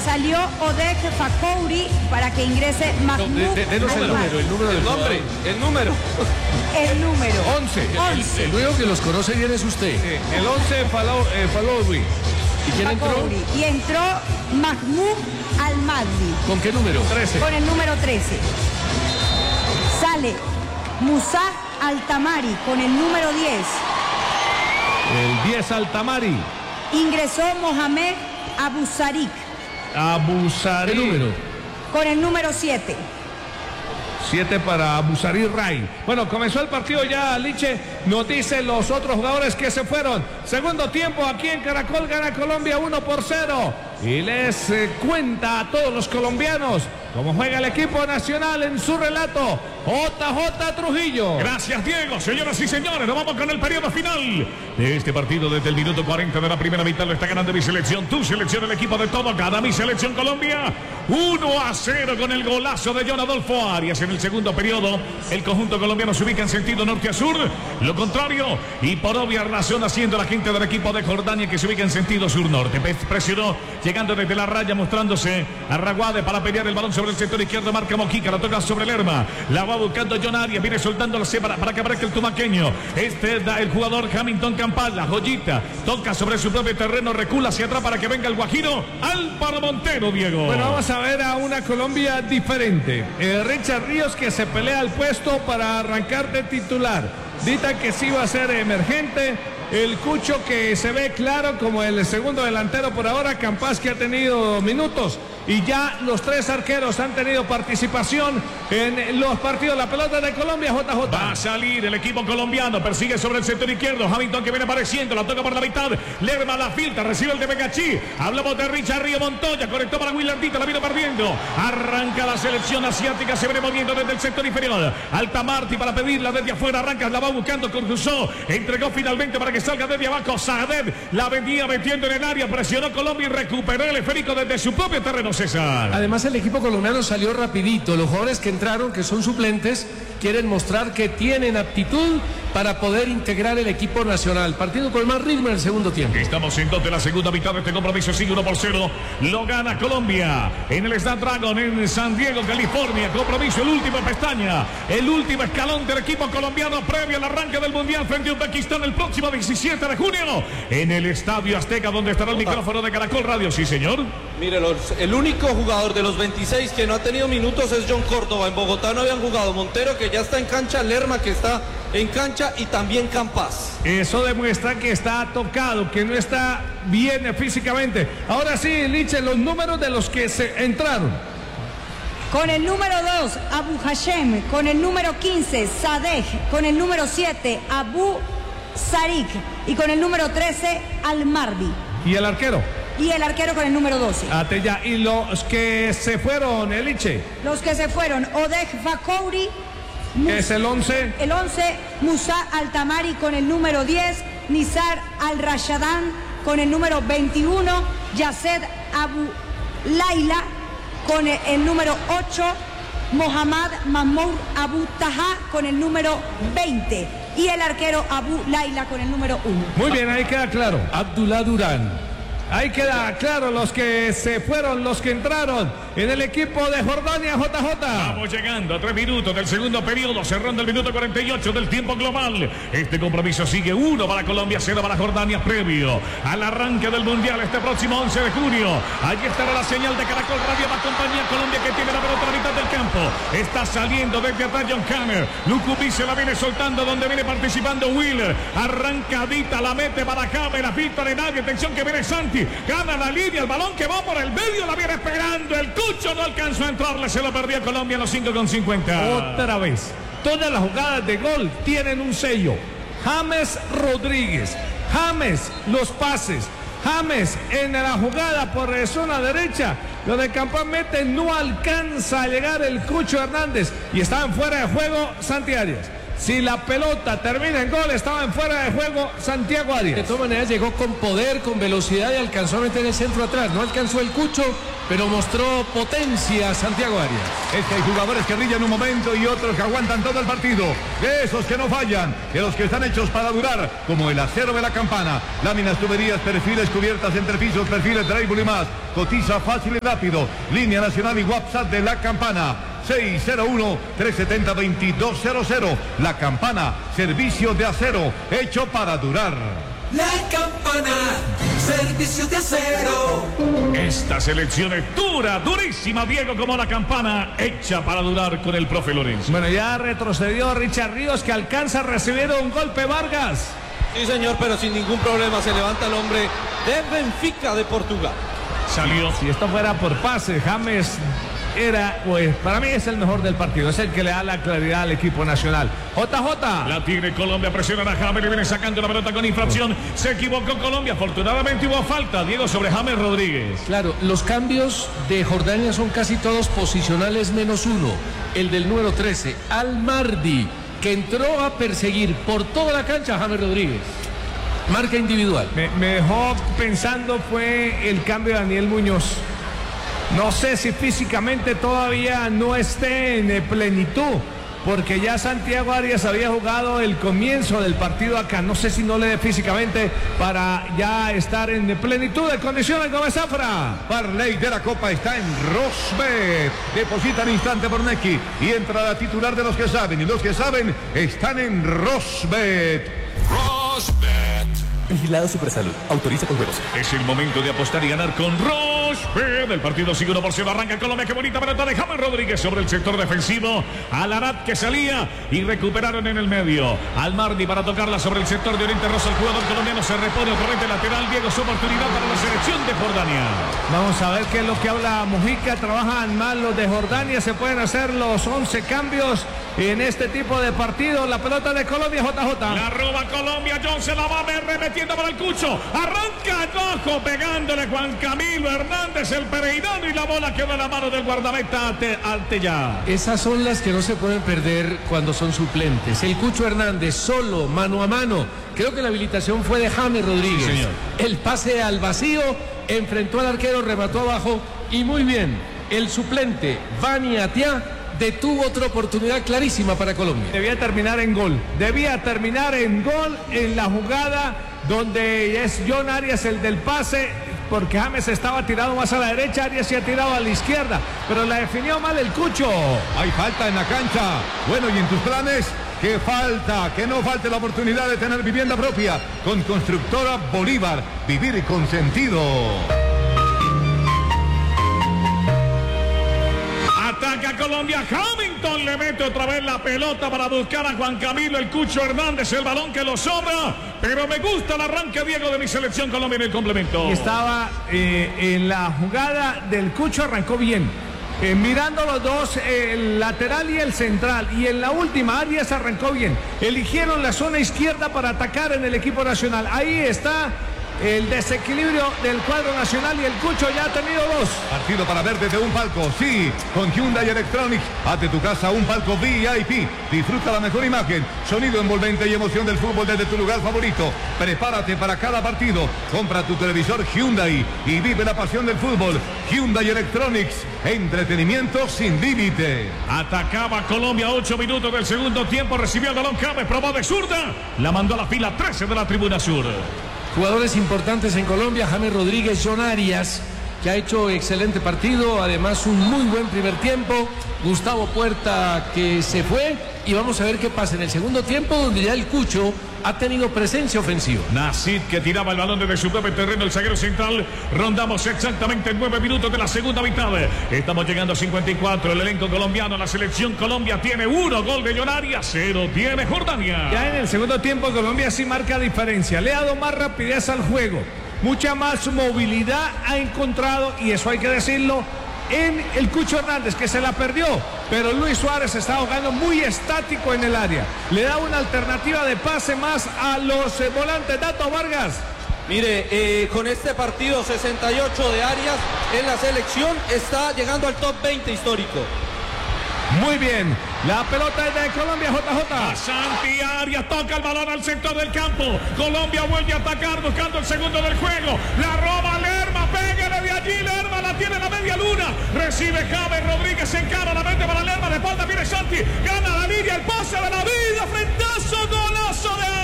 salió Odeh Fakouri para que ingrese Mahmoud. El número. 11. El único que los conoce bien es usted. El 11, Falowi. ¿Y quién entró? Y entró Mahmoud Al-Madri. ¿Con qué número? 13. Con el número 13. Sale Musa Altamari con el número 10. El 10, Altamari. Ingresó Mohamed Abusarik. Abusari. ¿Qué número? Con el número 7. 7 para Abusari Ray. Bueno, comenzó el partido ya, Liche. Nos dicen los otros jugadores que se fueron. Segundo tiempo aquí en Caracol, gana Colombia 1-0. Y les cuenta a todos los colombianos cómo juega el equipo nacional en su relato. JJ Trujillo. Gracias, Diego. Señoras y señores, nos vamos con el periodo final de este partido. Desde el minuto 40 de la primera mitad lo está ganando mi selección. Tu selección, el equipo de todo. Gana mi selección Colombia 1-0 con el golazo de John Adolfo Arias. En el segundo periodo, el conjunto colombiano se ubica en sentido norte a sur. Lo contrario, y por obvia razón, haciendo la gente del equipo de Jordania que se ubica en sentido sur-norte. Presionó, llegando desde la raya, mostrándose a Raguade para pelear el balón sobre el sector izquierdo. Marca Mojica, la toca sobre Lerma. La va buscando John Arias, viene soltando la cebra para que aparezca el tumaqueño. Este es el jugador Hamilton Campal, la joyita. Toca sobre su propio terreno, recula hacia atrás para que venga el guajiro Álvaro Montero, Diego. Bueno, vamos a ver a una Colombia diferente. Richard Ríos, que se pelea el puesto para arrancar de titular. Dita que sí va a ser emergente. El Cucho, que se ve claro como el segundo delantero por ahora. Campas, que ha tenido minutos. Y ya los tres arqueros han tenido participación en los partidos. La pelota de Colombia, JJ. Va a salir el equipo colombiano. Persigue sobre el sector izquierdo. Hamilton, que viene apareciendo. La toca por la mitad. Lerma la filtra. Recibe el de Begachí. Hablamos de Richard Río Montoya. Conectó para Willardita. La vino perdiendo. Arranca la selección asiática. Se viene moviendo desde el sector inferior. Altamarti para pedirla desde afuera. Arranca. La va buscando con Rousseau. Entregó finalmente para que salga desde abajo. Saadet la venía metiendo en el área. Presionó Colombia y recuperó el esférico desde su propio terreno, César. Además, el equipo colombiano salió rapidito. Los jugadores que entraron, que son suplentes, quieren mostrar que tienen aptitud para poder integrar el equipo nacional. Partido con más ritmo en el segundo tiempo. Estamos en dos de la segunda mitad de este compromiso. Sigue 1-0. Lo gana Colombia en el Snapdragon en San Diego, California. Compromiso, el último pestaña. El último escalón del equipo colombiano previo al arranque del Mundial frente a Uzbekistán el próximo 17 de junio en el Estadio Azteca, donde estará el micrófono de Caracol Radio. Sí, señor. Mire, el único jugador de los 26 que no ha tenido minutos es John Córdoba. En Bogotá no habían jugado. Montero, que ya está en cancha. Lerma, que está en cancha, y también Campas. Eso demuestra que está tocado, que no está bien físicamente. Ahora sí, Liche, los números de los que se entraron. Con el número 2, Abu Hashem. Con el número 15, Sadeh. Con el número 7, Abu Sarik. Y con el número 13, Al-Mardi. ¿Y el arquero? Y el arquero con el número 12. Ya. Y los que se fueron, Eliche. Los que se fueron, Odeh Fakouri. Es el 11. El 11, Musa Altamari con el número 10. Nizar Al-Rashadan con el número 21. Yased Abu Laila con el número 8. Mohamed Mahmoud Abu Taha con el número 20. Y el arquero Abu Laila con el número 1. Muy bien, ahí queda claro. Abdullah Durán. Ahí queda claro los que se fueron, los que entraron en el equipo de Jordania, JJ. Vamos llegando a 3 minutos del segundo periodo, cerrando el minuto 48 del tiempo global. Este compromiso sigue 1 para Colombia, 0 para Jordania, previo al arranque del Mundial este próximo 11 de junio. Allí estará la señal de Caracol Radio para compañía Colombia, que tiene la pelota a la mitad del campo. Está saliendo desde atrás John Hammer. Lucupi se la viene soltando donde viene participando Wheeler. Arrancadita, la mete para Hammer, la pista de nadie. Atención que viene Santi. Gana la línea, el balón que va por el medio, la viene esperando. El Cucho no alcanzó a entrarle, se lo perdió Colombia en los 5:50. Otra vez. Todas las jugadas de gol tienen un sello. James Rodríguez. James, los pases. James en la jugada por zona derecha. Lo de campamente no alcanza a llegar el Cucho Hernández. Y estaban fuera de juego Santi Arias. Si la pelota termina en gol, estaba en fuera de juego Santiago Arias. De todas maneras llegó con poder, con velocidad y alcanzó a meter el centro atrás. No alcanzó el Cucho, pero mostró potencia Santiago Arias. Es que hay jugadores que brillan un momento y otros que aguantan todo el partido. De esos que no fallan, de los que están hechos para durar, como el acero de la Campana. Láminas, tuberías, perfiles, cubiertas, entrepisos, perfiles, drywall y más. Cotiza fácil y rápido. Línea nacional y WhatsApp de la Campana. 601-370-2200. La Campana, servicio de acero, hecho para durar. La Campana, servicio de acero. Esta selección es dura, durísima, Diego, como la Campana, hecha para durar con el profe Lorenzo. Bueno, ya retrocedió Richard Ríos, que alcanza a recibir un golpe Vargas. Sí, señor, pero sin ningún problema se levanta el hombre de Benfica de Portugal. Salió. Si esto fuera por pase, James era, pues, para mí es el mejor del partido, es el que le da la claridad al equipo nacional. JJ. La tiene Colombia, presiona a James, le viene sacando la pelota con infracción. Se equivocó Colombia, afortunadamente hubo falta, Diego, sobre James Rodríguez. Claro, los cambios de Jordania son casi todos posicionales menos uno. El del número 13, Al-Mardi, que entró a perseguir por toda la cancha a James Rodríguez. Marca individual. Me dejó pensando fue el cambio de Daniel Muñoz. No sé si físicamente todavía no esté en plenitud, porque ya Santiago Arias había jugado el comienzo del partido acá. No sé si no le dé físicamente para ya estar en plenitud de condiciones. Gómez Zafra. Parley de la Copa está en Rosbet. Deposita al instante por Neki y entra la titular de los que saben. Y los que saben están en Rosbet. Vigilado Supersalud. Autoriza con juegos. Es el momento de apostar y ganar con Rochefort. El partido sigue 1-0. Arranca Colombia. Qué bonita pelota de James Rodríguez sobre el sector defensivo. Alarat que salía y recuperaron en el medio. Al-Mardi para tocarla sobre el sector de Oriente Rosa. El jugador colombiano se repone. Corriente lateral. Diego, su oportunidad para la selección de Jordania. Vamos a ver qué es lo que habla Mujica. Trabajan mal los de Jordania. Se pueden hacer los 11 cambios en este tipo de partidos. La pelota de Colombia, JJ. La roba Colombia. John se la va remetiendo para el Cucho. Arranca Cojo pegándole Juan Camilo Hernández, el pereirano, y la bola quedó en la mano del guardameta Artella. Esas son las que no se pueden perder cuando son suplentes. El Cucho Hernández solo, mano a mano. Creo que la habilitación fue de James Rodríguez. Sí, señor. El pase al vacío, enfrentó al arquero, remató abajo y muy bien. El suplente, Vani Atia, detuvo otra oportunidad clarísima para Colombia. Debía terminar en gol en la jugada donde es John Arias el del pase, porque James estaba tirado más a la derecha, Arias se ha tirado a la izquierda, pero la definió mal el Cucho. Hay falta en la cancha. Bueno, y en tus planes, ¿qué falta? Que no falte la oportunidad de tener vivienda propia con Constructora Bolívar. Vivir con sentido. Ataca Colombia. Hamilton le mete otra vez la pelota para buscar a Juan Camilo el Cucho Hernández. El balón que lo sobra. Pero me gusta el arranque, Diego, de mi selección Colombia en el complemento. Estaba en la jugada del Cucho, arrancó bien. Mirando los dos, el lateral y el central. Y en la última, Arias arrancó bien. Eligieron la zona izquierda para atacar en el equipo nacional. Ahí está el desequilibrio del cuadro nacional y el Cucho ya ha tenido dos. Partido para ver desde un palco, sí, con Hyundai Electronics. Haz de tu casa un palco VIP. Disfruta la mejor imagen, sonido envolvente y emoción del fútbol desde tu lugar favorito. Prepárate para cada partido. Compra tu televisor Hyundai y vive la pasión del fútbol. Hyundai Electronics, entretenimiento sin límite. Atacaba Colombia, 8 minutos del segundo tiempo. Recibió el balón James, probó de zurda. La mandó a la fila 13 de la tribuna sur. Jugadores importantes en Colombia, James Rodríguez, John Arias, que ha hecho excelente partido, además un muy buen primer tiempo. Gustavo Puerta, que se fue, y vamos a ver qué pasa en el segundo tiempo, donde ya el Cucho ha tenido presencia ofensiva. Nasid, que tiraba el balón desde su propio terreno, el zaguero central. Rondamos exactamente 9 minutos de la segunda mitad. Estamos llegando a 54. El elenco colombiano, la selección Colombia tiene 1 gol de John Arias, 0 tiene Jordania. Ya en el segundo tiempo Colombia sí marca diferencia. Le ha dado más rapidez al juego. Mucha más movilidad ha encontrado, y eso hay que decirlo, en el Cucho Hernández, que se la perdió, pero Luis Suárez está jugando muy estático en el área. Le da una alternativa de pase más a los volantes. Dato Vargas. Mire, con este partido 68 de Arias en la selección, está llegando al top 20 histórico. Muy bien, La pelota es de Colombia, JJ. Santi Arias toca el balón al centro del campo. Colombia vuelve a atacar buscando el segundo del juego. La roba Lerma, pégale de allí. Lerma la tiene en la media luna. Recibe James Rodríguez, se encara la mente para Lerma. De espalda viene Santi. Gana la línea, el pase de la vida. Frentazo, golazo de